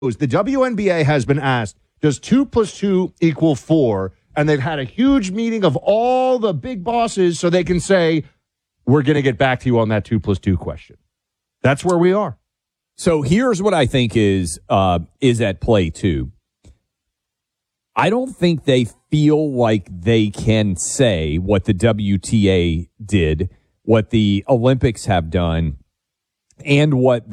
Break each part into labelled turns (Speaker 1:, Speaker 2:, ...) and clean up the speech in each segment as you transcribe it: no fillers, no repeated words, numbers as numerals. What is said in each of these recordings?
Speaker 1: The WNBA has been asked, does 2 + 2 = 4? And they've had a huge meeting of all the big bosses so they can say, we're going to get back to you on that 2 + 2 question. That's where we are.
Speaker 2: So here's what I think is at play, too. I don't think they feel like they can say what the WTA did, what the Olympics have done, and what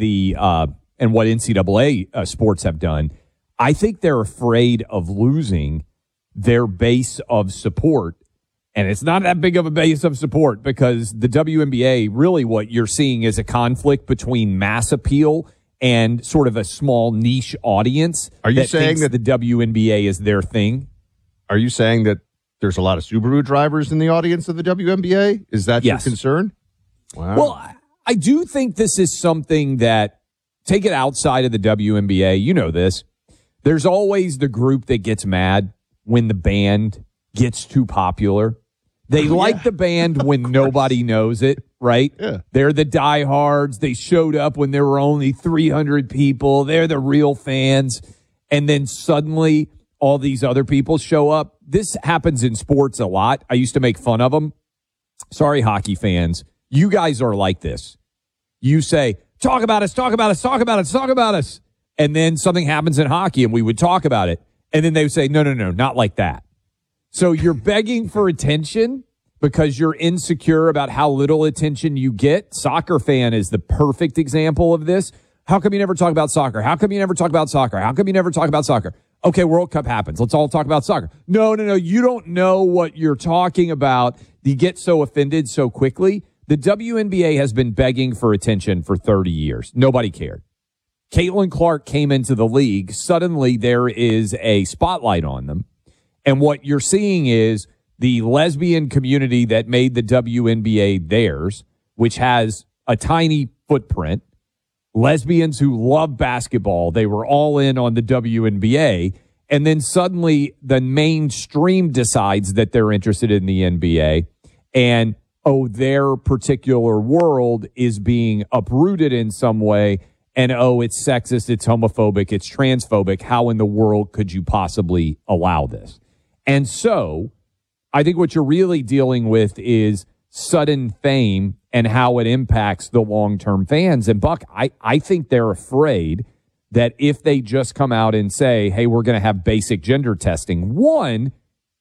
Speaker 2: NCAA sports have done. I think they're afraid of losing their base of support. And it's not that big of a base of support because the WNBA, really what you're seeing is a conflict between mass appeal and sort of a small niche audience.
Speaker 1: Are you saying that
Speaker 2: the WNBA is their thing?
Speaker 1: Are you saying that there's a lot of Subaru drivers in the audience of the WNBA? Is that your concern? Wow.
Speaker 2: Well, I do think this is something that, take it outside of the WNBA, you know this. There's always the group that gets mad when the band gets too popular. They like the band when nobody knows it, right?
Speaker 1: Yeah.
Speaker 2: They're the diehards. They showed up when there were only 300 people. They're the real fans. And then suddenly all these other people show up. This happens in sports a lot. I used to make fun of them. Sorry, hockey fans. You guys are like this. You say, talk about us, talk about us, talk about us, talk about us. And then something happens in hockey and we would talk about it. And then they would say, no, not like that. So you're begging for attention because you're insecure about how little attention you get. Soccer fan is the perfect example of this. How come you never talk about soccer? How come you never talk about soccer? How come you never talk about soccer? Okay, World Cup happens. Let's all talk about soccer. No. You don't know what you're talking about. You get so offended so quickly. The WNBA has been begging for attention for 30 years. Nobody cared. Caitlin Clark came into the league. Suddenly there is a spotlight on them. And what you're seeing is the lesbian community that made the WNBA theirs, which has a tiny footprint, lesbians who love basketball. They were all in on the WNBA. And then suddenly the mainstream decides that they're interested in the NBA. And, their particular world is being uprooted in some way. And, it's sexist, it's homophobic, it's transphobic. How in the world could you possibly allow this? And so I think what you're really dealing with is sudden fame and how it impacts the long-term fans. And, Buck, I think they're afraid that if they just come out and say, hey, we're going to have basic gender testing, one,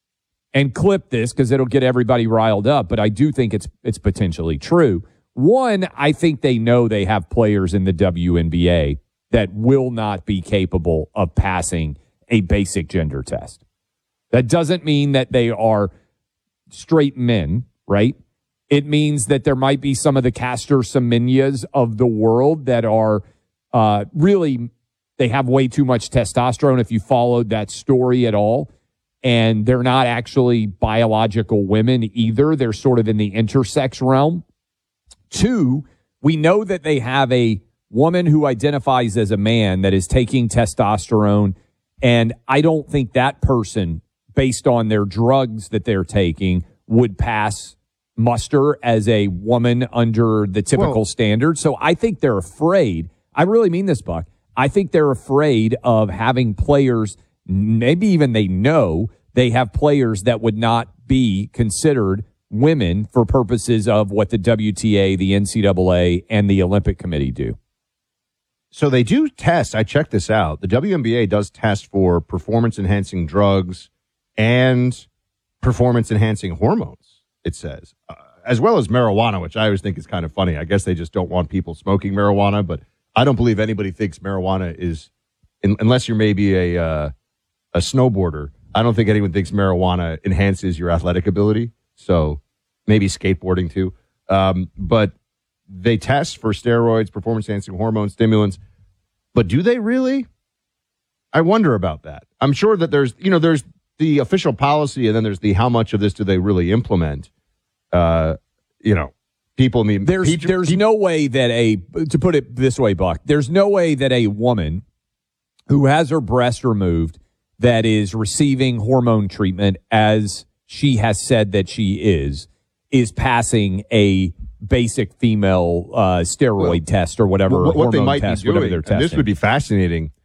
Speaker 2: and clip this because it'll get everybody riled up, but I do think it's potentially true. One, I think they know they have players in the WNBA that will not be capable of passing a basic gender test. That doesn't mean that they are straight men, right? It means that there might be some of the Caster Semenias of the world that are really, they have way too much testosterone if you followed that story at all. And they're not actually biological women either. They're sort of in the intersex realm. Two, we know that they have a woman who identifies as a man that is taking testosterone. And I don't think that person, based on their drugs that they're taking, would pass muster as a woman under the typical standard. So I think they're afraid. I really mean this, Buck. I think they're afraid of having players, maybe even they know they have players that would not be considered women for purposes of what the WTA, the NCAA, and the Olympic Committee do.
Speaker 1: So they do test. I checked this out. The WNBA does test for performance-enhancing drugs and performance-enhancing hormones, it says, as well as marijuana, which I always think is kind of funny. I guess they just don't want people smoking marijuana, but I don't believe anybody thinks marijuana is, unless you're maybe a snowboarder, I don't think anyone thinks marijuana enhances your athletic ability. So maybe skateboarding too. But they test for steroids, performance-enhancing hormones, stimulants. But do they really? I wonder about that. I'm sure that there's the official policy, and then there's the how much of this do they really implement. People need.
Speaker 2: There's no way that to put it this way, Buck, there's no way that a woman who has her breast removed that is receiving hormone treatment, as she has said that she is passing a basic female steroid test or whatever.
Speaker 1: What they might
Speaker 2: test,
Speaker 1: be doing,
Speaker 2: whatever they're testing.
Speaker 1: And this would be fascinating.